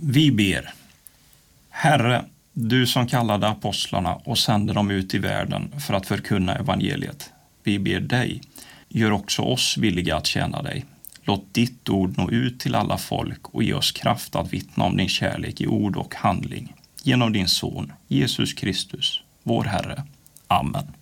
Vi ber. Herre, du som kallade apostlarna och sände dem ut i världen för att förkunna evangeliet. Vi ber dig, gör också oss villiga att tjäna dig. Låt ditt ord nå ut till alla folk och ge oss kraft att vittna om din kärlek i ord och handling. Genom din son, Jesus Kristus, vår Herre. Amen.